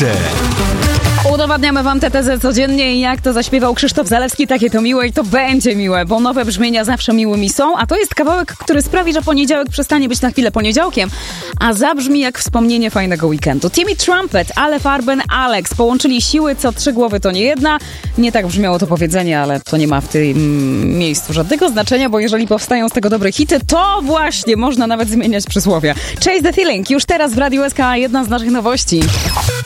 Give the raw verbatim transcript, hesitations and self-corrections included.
tezę. Udowadniamy wam tę tezę codziennie i jak to zaśpiewał Krzysztof Zalewski, takie to miłe i to będzie miłe, bo nowe brzmienia zawsze miłymi są, a to jest kawałek, który sprawi, że poniedziałek przestanie być na chwilę poniedziałkiem, a zabrzmi jak wspomnienie fajnego weekendu. Timmy Trumpet, Ale Farben, Alex połączyli siły, co trzy głowy to nie jedna. Nie tak brzmiało to powiedzenie, ale to nie ma w tym miejscu żadnego znaczenia, bo jeżeli powstają z tego dobre hity, to właśnie można nawet zmieniać przysłowie. Chase the Feeling, już teraz w Radiu S K, jedna z naszych nowości.